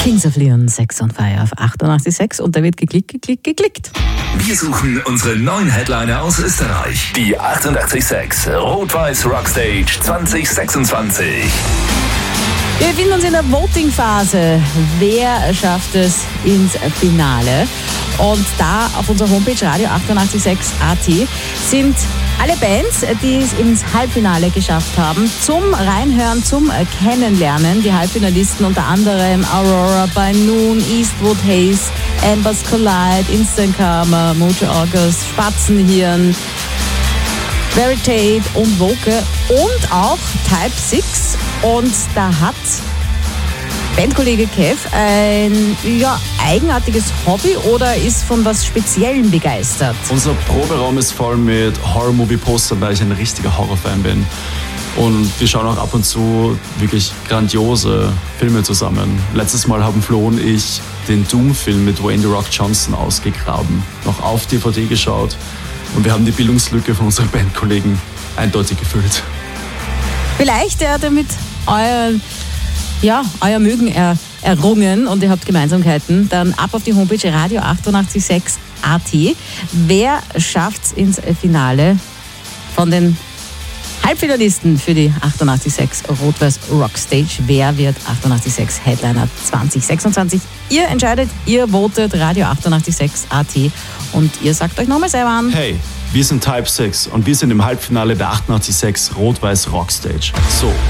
Kings of Leon, Sex on Fire auf 88.6 und da wird geklickt. Wir suchen unsere neuen Headliner aus Österreich. Die 88.6 Rot-Weiß Rockstage 2026. Wir befinden uns in der Voting-Phase. Wer schafft es ins Finale? Und da auf unserer Homepage Radio 88.6 AT sind alle Bands, die es ins Halbfinale geschafft haben, zum Reinhören, zum Kennenlernen. Die Halbfinalisten unter anderem Aurora by Noon, Eastwood Haze, Ambers Collide, Instant Karma, Mojo August, Spatzenhirn, Veritate und Woke und auch Type 6. Und da hat Bandkollege Kev ein eigenartiges Hobby oder ist von was Speziellem begeistert? Unser Proberaum ist voll mit Horror-Movie-Postern, weil ich ein richtiger Horrorfan bin. Und wir schauen auch ab und zu wirklich grandiose Filme zusammen. Letztes Mal haben Flo und ich den Doom-Film mit Dwayne The Rock Johnson ausgegraben, noch auf DVD geschaut. Und wir haben die Bildungslücke von unseren Bandkollegen eindeutig gefüllt. Vielleicht hat er mit euer Mögen errungen und ihr habt Gemeinsamkeiten. Dann ab auf die Homepage Radio 88.6 AT. Wer schafft's ins Finale von den Halbfinalisten für die 88.6 Rot-Weiß Rockstage? Wer wird 88.6 Headliner 2026? Ihr entscheidet, ihr votet Radio 88.6 AT und ihr sagt euch nochmal selber an. Hey, wir sind Type 6 und wir sind im Halbfinale der 88.6 Rot-Weiß Rockstage. So,